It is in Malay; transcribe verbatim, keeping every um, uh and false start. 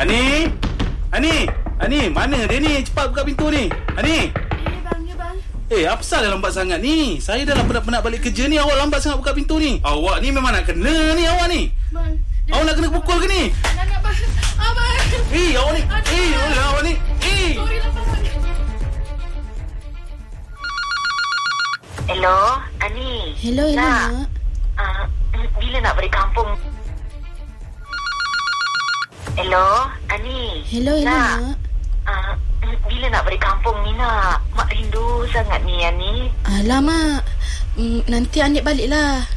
Ani? Ani? Ani, mana dia ni? Cepat buka pintu ni. Ani? Eh, bang, ya bang. Eh, apa salah lambat sangat ni? Saya dah penat-penat balik kerja ni. Awak lambat sangat buka pintu ni. Awak ni memang nak kena ni awak ni. Bang. Dia... Awak nak kena pukul ke ni? Nak, nak, bang. Abang. Eh, awak ni. Eh, awak, awak ni. Eh. Sorry lah, bang. Hello, Ani. Hello, hello, nak. Mak. Uh, bila nak balik kampung? Hello, Ani. Hello, hello, nak. Mak. Uh, bila nak balik kampung ni, nak? Mak rindu sangat ni, Ani. Alah, Mak. Mm, nanti Anik balik lah.